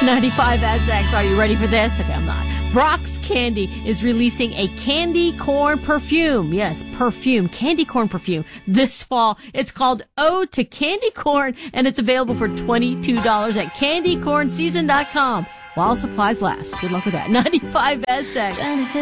95SX. Are you ready for this? Okay, I'm not. Brock's Candy is releasing a candy corn perfume. Yes, perfume. Candy corn perfume this fall. It's called Ode to Candy Corn, and it's available for $22 at candycornseason.com while supplies last. Good luck with that. 95SX.